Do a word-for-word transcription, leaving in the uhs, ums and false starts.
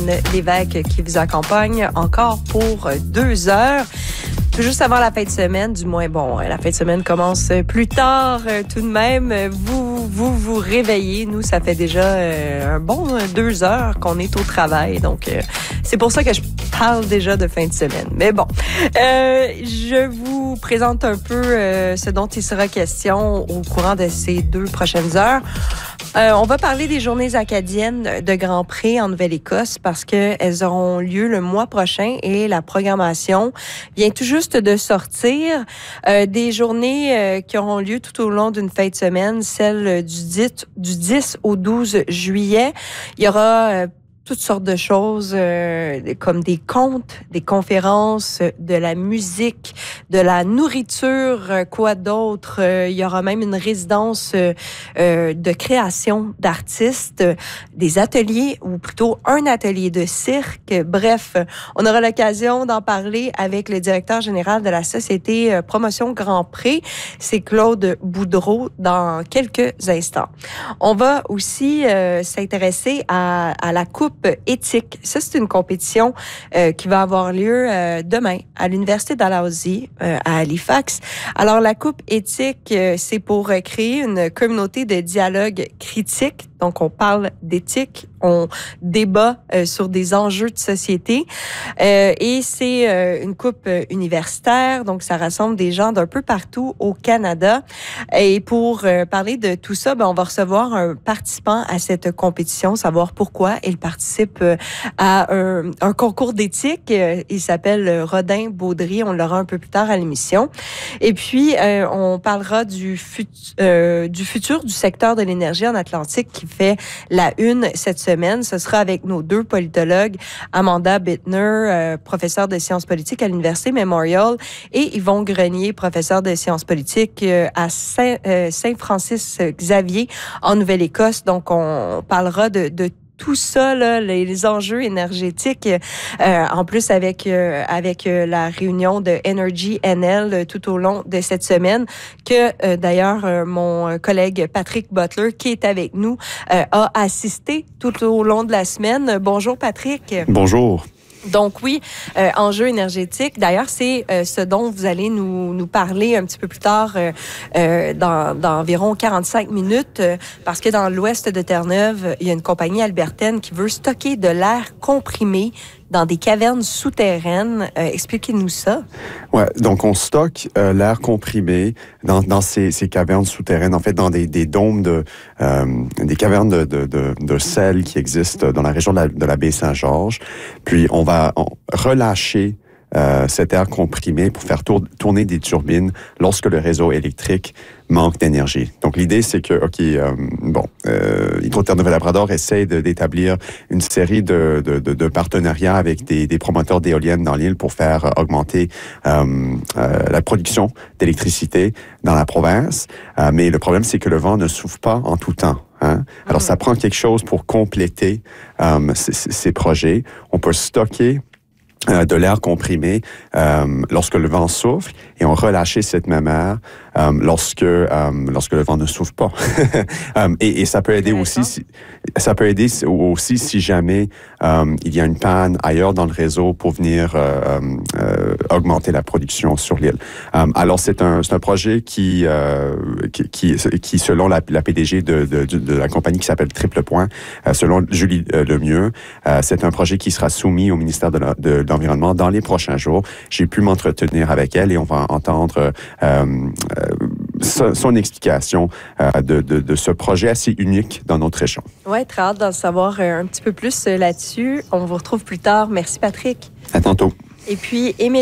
Lévesque qui vous accompagne encore pour deux heures. Tout juste avant la fin de semaine, du moins, bon, la fin de semaine commence plus tard tout de même. Vous vous, vous réveillez. Nous, ça fait déjà euh, un bon deux heures qu'on est au travail. Donc, euh, c'est pour ça que je parle déjà de fin de semaine. Mais bon, euh, je vous présente un peu euh, ce dont il sera question au courant de ces deux prochaines heures. Euh, on va parler des journées acadiennes de Grand Pré en Nouvelle-Écosse parce qu'elles auront lieu le mois prochain et la programmation vient tout juste de sortir. Euh, des journées euh, qui auront lieu tout au long d'une fin de semaine, celle du dix, du dix au douze juillet. Il y aura euh, toutes sortes de choses euh, comme des contes, des conférences, de la musique, de la nourriture, euh, quoi d'autre. Euh, il y aura même une résidence euh, euh, de création d'artistes, euh, des ateliers ou plutôt un atelier de cirque. Bref, on aura l'occasion d'en parler avec le directeur général de la Société euh, Promotion Grand Pré. C'est Claude Boudreau dans quelques instants. On va aussi euh, s'intéresser à, à la Coupe éthique. Ça, c'est une compétition euh, qui va avoir lieu euh, demain à l'Université Dalhousie euh, à Halifax. Alors, la Coupe éthique, euh, c'est pour euh, créer une communauté de dialogue critique. Donc, on parle d'éthique, on débat euh, sur des enjeux de société. Euh, et c'est euh, une coupe euh, universitaire, donc ça rassemble des gens d'un peu partout au Canada. Et pour euh, parler de tout ça, ben, on va recevoir un participant à cette compétition, savoir pourquoi il participe euh, à un, un concours d'éthique. Euh, il s'appelle Rodin Baudry, on l'aura un peu plus tard à l'émission. Et puis, euh, on parlera du, fut, euh, du futur du secteur de l'énergie en Atlantique qui fait la une cette semaine. Ce sera avec nos deux politologues, Amanda Bittner, euh, professeure de sciences politiques à l'Université Memorial, et Yvon Grenier, professeur de sciences politiques euh, à Saint, euh, Saint-Francis-Xavier en Nouvelle-Écosse. Donc, on parlera de, de tout ça, là, les, les enjeux énergétiques, euh, en plus avec euh, avec euh, la réunion de Energy N L euh, tout au long de cette semaine, que euh, d'ailleurs euh, mon collègue Patrick Butler, qui est avec nous, euh, a assisté tout au long de la semaine. Bonjour Patrick. Bonjour. Donc oui, euh, enjeu énergétique. D'ailleurs, c'est euh, ce dont vous allez nous, nous parler un petit peu plus tard, euh, euh, dans, dans environ quarante-cinq minutes, euh, parce que dans l'ouest de Terre-Neuve, il y a une compagnie albertaine qui veut stocker de l'air comprimé dans des cavernes souterraines. Euh, expliquez-nous ça. Ouais, donc on stocke euh, l'air comprimé dans, dans ces, ces cavernes souterraines, en fait dans des, des dômes de euh, des cavernes de, de, de, de sel qui existent dans la région de la, de la baie Saint-Georges. Puis on va on, relâcher Euh, cet air comprimé pour faire tour- tourner des turbines lorsque le réseau électrique manque d'énergie. Donc l'idée, c'est que, OK, euh, bon, euh, Hydro-Terre-Neuve-Labrador essaie de, d'établir une série de, de, de, de partenariats avec des, des promoteurs d'éoliennes dans l'île pour faire euh, augmenter euh, euh, la production d'électricité dans la province. Euh, mais le problème, c'est que le vent ne souffle pas en tout temps. Hein? Alors, mmh. ça prend quelque chose pour compléter euh, ces, ces projets. On peut stocker Euh, de l'air comprimé euh, lorsque le vent souffle et on relâche cette même air euh, lorsque euh, lorsque le vent ne souffle pas. euh, et, et ça peut aider aussi si, ça peut aider aussi si jamais euh, il y a une panne ailleurs dans le réseau pour venir euh, euh, augmenter la production sur l'île. Euh, alors c'est un c'est un projet qui euh, qui, qui qui selon la, la P D G de, de de la compagnie qui s'appelle Triple Point, euh, selon Julie euh, Lemieux, euh, c'est un projet qui sera soumis au ministère de la, de d'environnement dans les prochains jours. J'ai pu m'entretenir avec elle et on va entendre euh, euh, son, son explication euh, de, de, de ce projet assez unique dans notre région. Oui, très hâte d'en savoir un petit peu plus là-dessus. On vous retrouve plus tard. Merci Patrick. À tantôt. Et puis, Émile